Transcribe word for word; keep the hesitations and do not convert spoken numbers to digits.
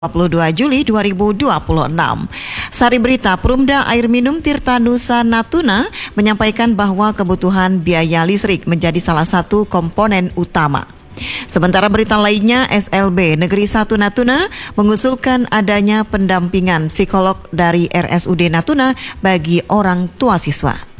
dua puluh dua Juli dua ribu dua puluh enam. Sari berita, Perumda Air Minum Tirta Nusa Natuna menyampaikan bahwa kebutuhan biaya listrik menjadi salah satu komponen utama. Sementara berita lainnya, S L B Negeri satu Natuna mengusulkan adanya pendampingan psikolog dari R S U D Natuna bagi orang tua siswa.